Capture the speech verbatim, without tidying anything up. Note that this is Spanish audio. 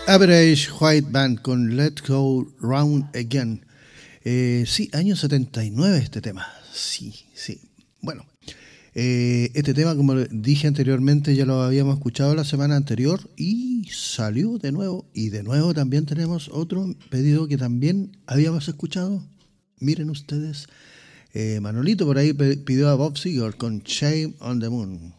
Average White Band con Let's Go Round Again. Eh, sí, año setenta y nueve este tema. Sí, sí. Bueno, eh, este tema, como dije anteriormente, ya lo habíamos escuchado la semana anterior y salió de nuevo. Y de nuevo también tenemos otro pedido que también habíamos escuchado. Miren ustedes, eh, Manolito por ahí pidió a Bob Seger con Shame on the Moon.